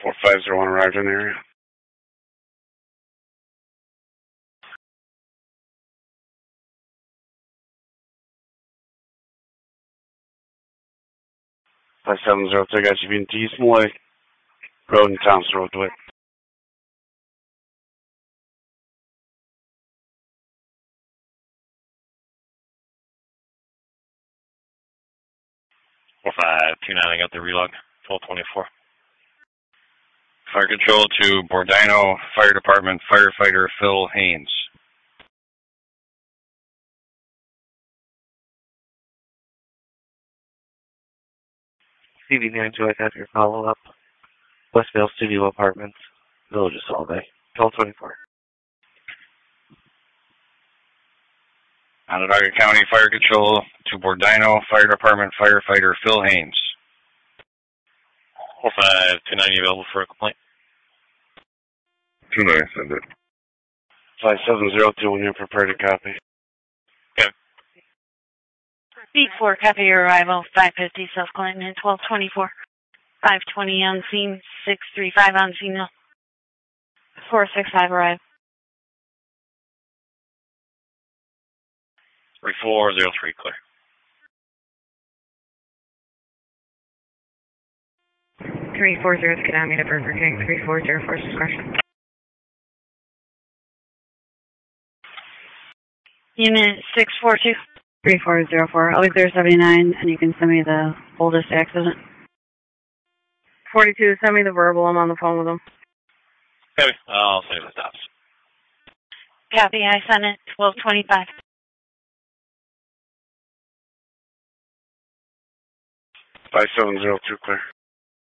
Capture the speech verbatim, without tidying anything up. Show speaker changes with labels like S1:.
S1: four five zero one arrived in the area. five seven zero two, got you being to East Moy Road and Thompson Road, Dwight.
S2: four five two nine, I got the relog, twelve twenty-four. Fire control to Bordino Fire Department, firefighter Phil Haynes.
S3: C B nine two, I got your follow-up. Westvale Studio Apartments, Village of Solvay, twelve twenty-four.
S2: Onondaga County Fire Control to Bordino Fire Department, firefighter Phil Haynes. four five two nine, available for a complaint?
S4: two nine, send it.
S1: five seven zero two, when you're prepared to copy.
S2: Okay.
S5: B four, copy your arrival, five fifty South Clinton, twelve twenty-four. five twenty on scene, six three five on scene, four six five arrive.
S2: three four zero three, clear.
S6: three four zero, Konami to Burger King, three four zero four, discretion.
S5: Unit six four two.
S6: three four zero four, Alexander seventy-nine, and you can send me the oldest accident. forty-two, send me the verbal, I'm on the phone with them.
S2: Okay, I'll save the stops.
S5: Copy, I sent it, twelve twenty-five.
S1: five seven zero two, clear.